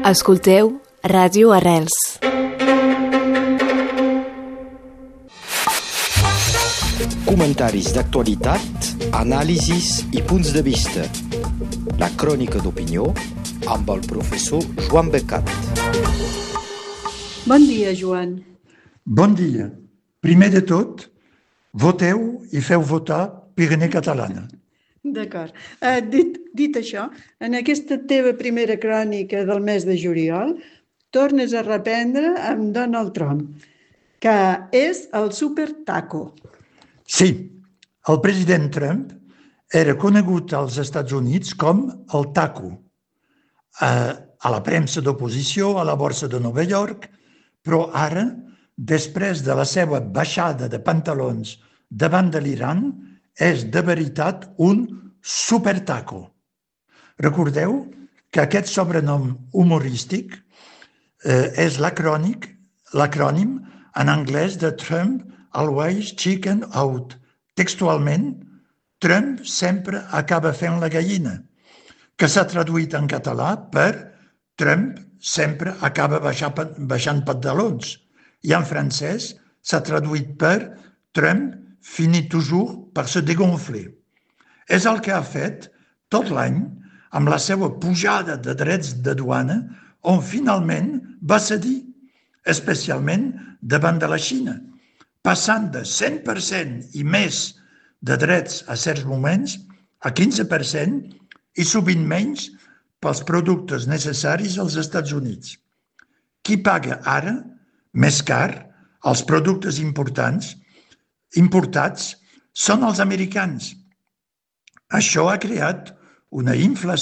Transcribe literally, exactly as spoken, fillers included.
Escolteu Ràdio Arrels. Comentaris d'actualitat, anàlisis i punts de vista. La crònica d'opinió amb el professor Joan Becat. Bon dia, Joan. Bon dia. Primer de tot, voteu i feu votar Pirineu Catalana. D'acord. Uh, dit, dit això, en aquesta teva primera crònica del mes de juliol, tornes a reprendre amb Donald Trump, que és el supertaco. Sí, el president Trump era conegut als Estats Units com el taco. Uh, a la premsa d'oposició, a la borsa de Nova York, però ara, després de la seva baixada de pantalons davant de l'Iran, és de veritat un supertaco. Recordeu que aquest sobrenom humorístic eh, és l'acrònic, l'acrònim en anglès de Trump always chicken out. Textualment, Trump sempre acaba fent la gallina, que s'ha traduït en català per Trump sempre acaba baixant, baixant pantalons, i en francès s'ha traduït per Trump finit toujours par se dégonfler. És el que ha fet tot l'any amb la seva pujada de drets de duana, on finalment va cedir, especialment davant de la Xina, passant de cent per cent i més de drets a certs moments a quinze per cent i sovint menys pels productes necessaris als Estats Units. Qui paga ara més car els productes importants importats són els americans. Això ha creat una inflació